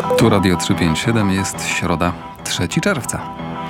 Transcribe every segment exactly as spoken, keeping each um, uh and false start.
Tu Radio trzysta pięćdziesiąt siedem, jest środa, trzeciego czerwca.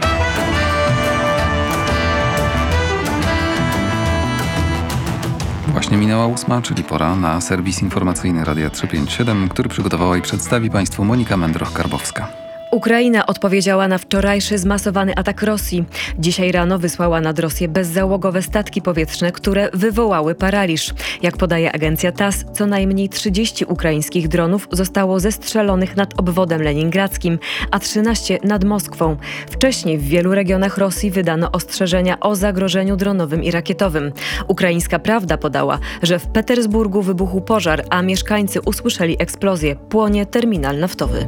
Właśnie minęła ósma, czyli pora na serwis informacyjny Radia trzysta pięćdziesiąt siedem, który przygotowała i przedstawi Państwu Monika Mędroch-Karbowska. Ukraina odpowiedziała na wczorajszy zmasowany atak Rosji. Dzisiaj rano wysłała nad Rosję bezzałogowe statki powietrzne, które wywołały paraliż. Jak podaje agencja T A S, co najmniej trzydzieści ukraińskich dronów zostało zestrzelonych nad obwodem leningradzkim, a trzynaście nad Moskwą. Wcześniej w wielu regionach Rosji wydano ostrzeżenia o zagrożeniu dronowym i rakietowym. Ukraińska Prawda podała, że w Petersburgu wybuchł pożar, a mieszkańcy usłyszeli eksplozję. Płonie terminal naftowy.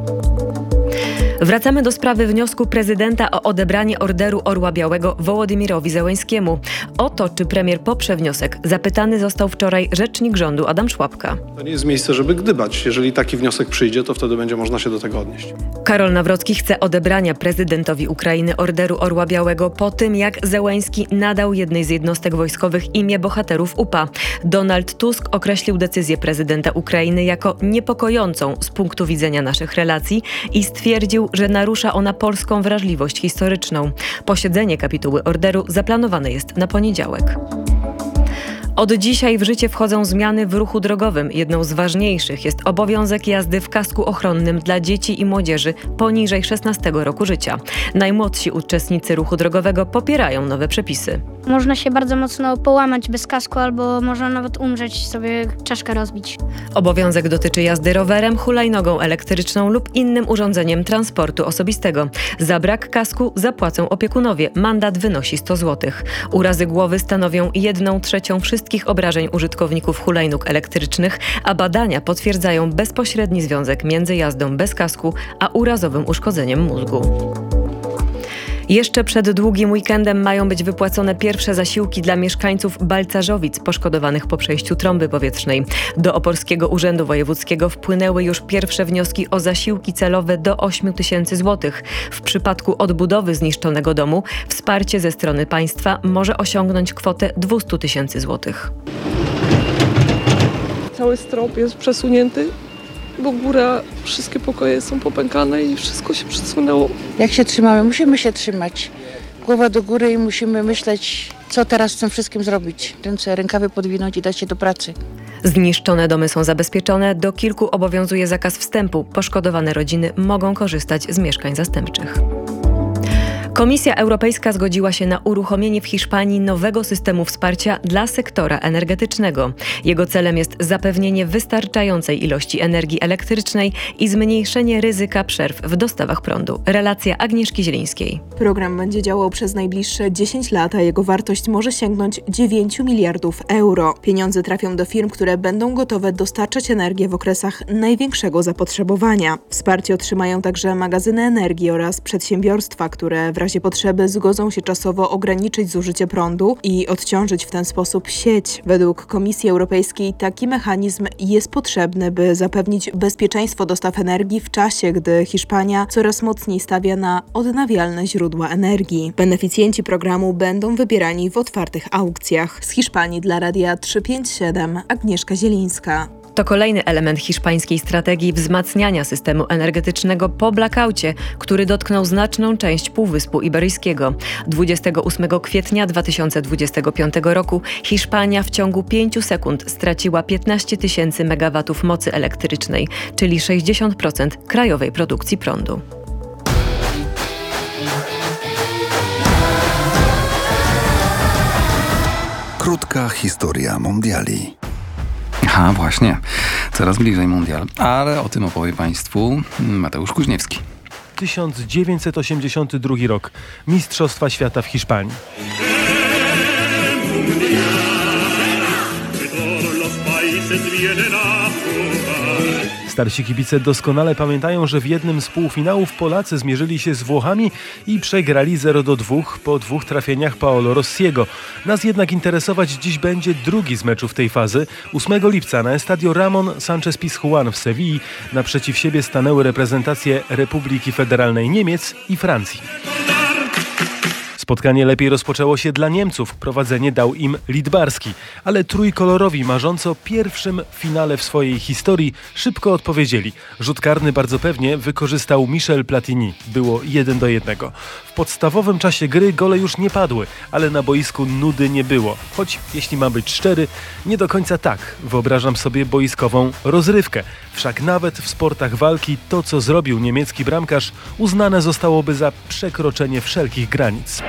Wracamy do sprawy wniosku prezydenta o odebranie Orderu Orła Białego Wołodymyrowi Zełenskiemu. O to, czy premier poprze wniosek, zapytany został wczoraj rzecznik rządu Adam Szłapka. To nie jest miejsce, żeby gdybać. Jeżeli taki wniosek przyjdzie, to wtedy będzie można się do tego odnieść. Karol Nawrocki chce odebrania prezydentowi Ukrainy Orderu Orła Białego po tym, jak Zełenski nadał jednej z jednostek wojskowych imię bohaterów U P A. Donald Tusk określił decyzję prezydenta Ukrainy jako niepokojącą z punktu widzenia naszych relacji i stwierdził, że narusza ona polską wrażliwość historyczną. Posiedzenie kapituły orderu zaplanowane jest na poniedziałek. Od dzisiaj w życie wchodzą zmiany w ruchu drogowym. Jedną z ważniejszych jest obowiązek jazdy w kasku ochronnym dla dzieci i młodzieży poniżej szesnastego roku życia. Najmłodsi uczestnicy ruchu drogowego popierają nowe przepisy. Można się bardzo mocno połamać bez kasku albo można nawet umrzeć, sobie czaszkę rozbić. Obowiązek dotyczy jazdy rowerem, hulajnogą elektryczną lub innym urządzeniem transportu osobistego. Za brak kasku zapłacą opiekunowie. Mandat wynosi sto złotych. Urazy głowy stanowią jedną trzecią wszystkich obrażeń użytkowników hulajnóg elektrycznych, a badania potwierdzają bezpośredni związek między jazdą bez kasku a urazowym uszkodzeniem mózgu. Jeszcze przed długim weekendem mają być wypłacone pierwsze zasiłki dla mieszkańców Balcarzowic poszkodowanych po przejściu trąby powietrznej. Do Opolskiego Urzędu Wojewódzkiego wpłynęły już pierwsze wnioski o zasiłki celowe do ośmiu tysięcy złotych. W przypadku odbudowy zniszczonego domu wsparcie ze strony państwa może osiągnąć kwotę dwieście tysięcy złotych. Cały strop jest przesunięty, bo góra, wszystkie pokoje są popękane i wszystko się przesunęło. Jak się trzymamy? Musimy się trzymać. Głowa do góry i musimy myśleć, co teraz z tym wszystkim zrobić. Ręce, rękawy podwinąć i dać się do pracy. Zniszczone domy są zabezpieczone, do kilku obowiązuje zakaz wstępu. Poszkodowane rodziny mogą korzystać z mieszkań zastępczych. Komisja Europejska zgodziła się na uruchomienie w Hiszpanii nowego systemu wsparcia dla sektora energetycznego. Jego celem jest zapewnienie wystarczającej ilości energii elektrycznej i zmniejszenie ryzyka przerw w dostawach prądu. Relacja Agnieszki Zielińskiej. Program będzie działał przez najbliższe dziesięć lat, a jego wartość może sięgnąć dziewięć miliardów euro. Pieniądze trafią do firm, które będą gotowe dostarczać energię w okresach największego zapotrzebowania. Wsparcie otrzymają także magazyny energii oraz przedsiębiorstwa, które w razie potrzeby zgodzą się czasowo ograniczyć zużycie prądu i odciążyć w ten sposób sieć. Według Komisji Europejskiej taki mechanizm jest potrzebny, by zapewnić bezpieczeństwo dostaw energii w czasie, gdy Hiszpania coraz mocniej stawia na odnawialne źródła energii. Beneficjenci programu będą wybierani w otwartych aukcjach. Z Hiszpanii dla Radia trzysta pięćdziesiąt siedem Agnieszka Zielińska. To kolejny element hiszpańskiej strategii wzmacniania systemu energetycznego po blackoucie, który dotknął znaczną część Półwyspu Iberyjskiego. dwudziestego ósmego kwietnia dwa tysiące dwudziestego piątego roku Hiszpania w ciągu pięciu sekund straciła piętnaście tysięcy megawatów mocy elektrycznej, czyli sześćdziesiąt procent krajowej produkcji prądu. Krótka historia mundiali. A właśnie, coraz bliżej mundial, ale o tym opowie Państwu Mateusz Kuźniewski. tysiąc dziewięćset osiemdziesiąty drugi rok. Mistrzostwa Świata w Hiszpanii. Starsi kibice doskonale pamiętają, że w jednym z półfinałów Polacy zmierzyli się z Włochami i przegrali zero do dwóch po dwóch trafieniach Paolo Rossiego. Nas jednak interesować dziś będzie drugi z meczów tej fazy. ósmego lipca na Estadio Ramon Sánchez Pizjuán w Sewilli naprzeciw siebie stanęły reprezentacje Republiki Federalnej Niemiec i Francji. Spotkanie lepiej rozpoczęło się dla Niemców. Prowadzenie dał im Littbarski, ale trójkolorowi marząco pierwszym finale w swojej historii szybko odpowiedzieli. Rzut karny bardzo pewnie wykorzystał Michel Platini. Było jeden do jednego. W podstawowym czasie gry gole już nie padły, ale na boisku nudy nie było. Choć, jeśli mam być szczery, nie do końca tak. Wyobrażam sobie boiskową rozrywkę. Wszak nawet w sportach walki to, co zrobił niemiecki bramkarz, uznane zostałoby za przekroczenie wszelkich granic.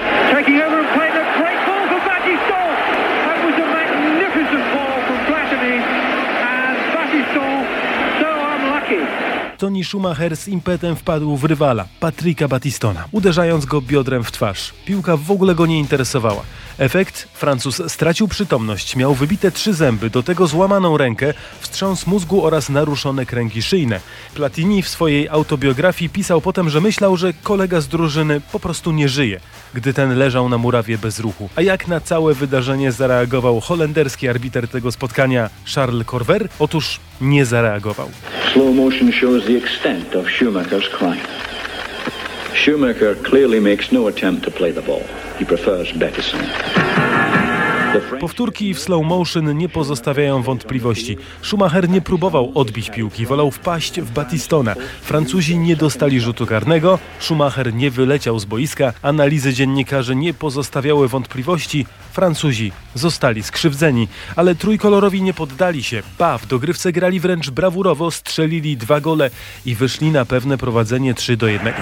Toni Schumacher z impetem wpadł w rywala, Patricka Battistona, uderzając go biodrem w twarz. Piłka w ogóle go nie interesowała. Efekt? Francuz stracił przytomność, miał wybite trzy zęby, do tego złamaną rękę, wstrząs mózgu oraz naruszone kręgi szyjne. Platini w swojej autobiografii pisał potem, że myślał, że kolega z drużyny po prostu nie żyje, gdy ten leżał na murawie bez ruchu. A jak na całe wydarzenie zareagował holenderski arbiter tego spotkania Charles Corver? Otóż nie zareagował. Slow motion shows the extent of Schumacher's crime. Schumacher clearly makes no attempt to play the ball. He prefers Battistone. Powtórki w slow motion nie pozostawiają wątpliwości. Schumacher nie próbował odbić piłki, wolał wpaść w Battistona. Francuzi nie dostali rzutu karnego, Schumacher nie wyleciał z boiska, analizy dziennikarzy nie pozostawiały wątpliwości, Francuzi zostali skrzywdzeni, ale trójkolorowi nie poddali się. Ba, w dogrywce grali wręcz brawurowo, strzelili dwa gole i wyszli na pewne prowadzenie trzy do jednego.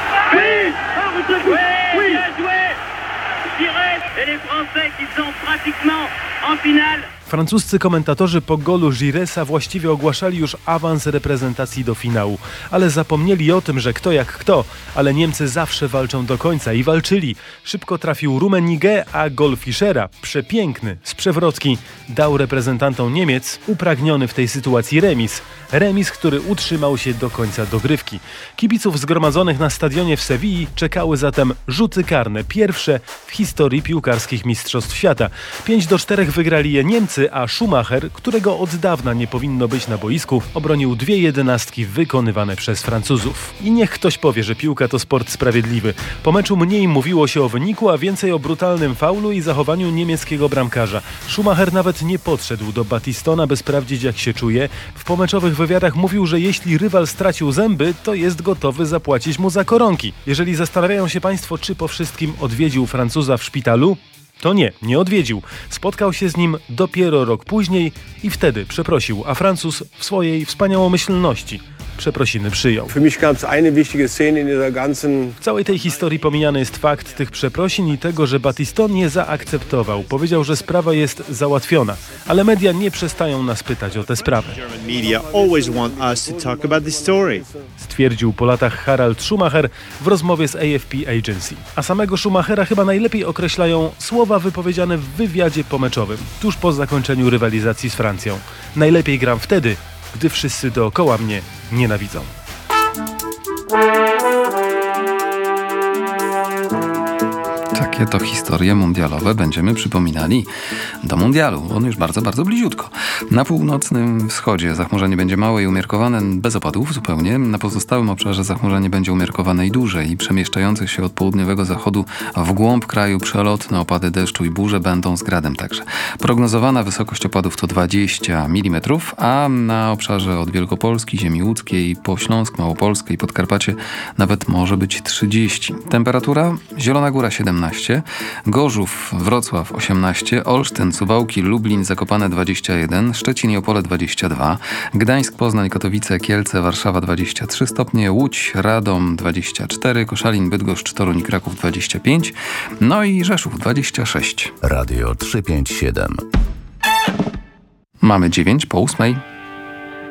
Francuscy komentatorzy po golu Giresa właściwie ogłaszali już awans reprezentacji do finału, ale zapomnieli o tym, że kto jak kto, ale Niemcy zawsze walczą do końca i walczyli. Szybko trafił Rummenigge, a gol Fischera, przepiękny, z przewrotki, dał reprezentantom Niemiec upragniony w tej sytuacji remis. Remis, który utrzymał się do końca dogrywki. Kibiców zgromadzonych na stadionie w Sewilli czekały zatem rzuty karne, pierwsze w historii piłkarskich mistrzostw świata. pięć do czterech wygrali je Niemcy, a Schumacher, którego od dawna nie powinno być na boisku, obronił dwie jedenastki wykonywane przez Francuzów. I niech ktoś powie, że piłka to sport sprawiedliwy. Po meczu mniej mówiło się o wyniku, a więcej o brutalnym faulu i zachowaniu niemieckiego bramkarza. Schumacher nawet nie podszedł do Battistona, by sprawdzić, jak się czuje. W pomeczowych wywiadach mówił, że jeśli rywal stracił zęby, to jest gotowy zapłacić mu za koronki. Jeżeli zastanawiają się Państwo, czy po wszystkim odwiedził Francuza w szpitalu, to nie, nie odwiedził. Spotkał się z nim dopiero rok później i wtedy przeprosił, a Francuz w swojej wspaniałomyślności przeprosiny przyjął. W całej tej historii pomijany jest fakt tych przeprosin i tego, że Battistone nie zaakceptował. Powiedział, że sprawa jest załatwiona, ale media nie przestają nas pytać o tę sprawę. Stwierdził po latach Harald Schumacher w rozmowie z A F P Agency. A samego Schumachera chyba najlepiej określają słowa wypowiedziane w wywiadzie pomeczowym, tuż po zakończeniu rywalizacji z Francją. Najlepiej gram wtedy, gdy wszyscy dookoła mnie nienawidzą. Takie to historie mundialowe będziemy przypominali do mundialu. On już bardzo, bardzo bliziutko. Na północnym wschodzie zachmurzenie będzie małe i umiarkowane, bez opadów zupełnie. Na pozostałym obszarze zachmurzenie będzie umiarkowane i duże i przemieszczających się od południowego zachodu w głąb kraju przelotne opady deszczu i burze będą z gradem także. Prognozowana wysokość opadów to dwadzieścia milimetrów, a na obszarze od Wielkopolski, ziemi łódzkiej, po Śląsk, Małopolskę i Podkarpacie nawet może być trzydzieści. Temperatura: Zielona Góra siedemnaście, Gorzów, Wrocław osiemnaście, Olsztyn, Suwałki, Lublin, Zakopane dwadzieścia jeden, Szczecin i Opole dwadzieścia dwa, Gdańsk, Poznań, Katowice, Kielce, Warszawa dwadzieścia trzy stopnie, Łódź, Radom dwadzieścia cztery, Koszalin, Bydgoszcz, Toruń i Kraków dwadzieścia pięć, no i Rzeszów dwadzieścia sześć. Radio trzysta pięćdziesiąt siedem. Mamy dziewięć po ósmej.